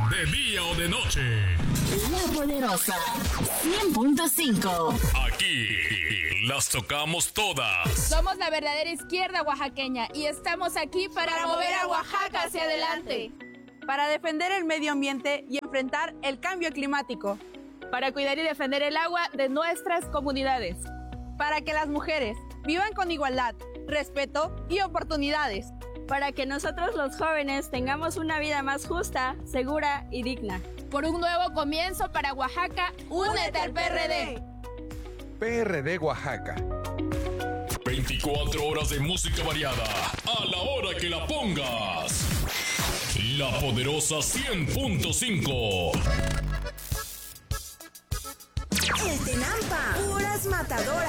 de día o de noche. La Poderosa 100.5. Aquí las tocamos todas. Somos la verdadera izquierda oaxaqueña y estamos aquí para mover a Oaxaca hacia adelante. Para defender el medio ambiente y enfrentar el cambio climático. Para cuidar y defender el agua de nuestras comunidades. Para que las mujeres vivan con igualdad, respeto y oportunidades. Para que nosotros los jóvenes tengamos una vida más justa, segura y digna. Por un nuevo comienzo para Oaxaca, únete al PRD. PRD Oaxaca. 24 horas de música variada, a la hora que la pongas. La Poderosa 100.5. El Tenampa, puras matadoras.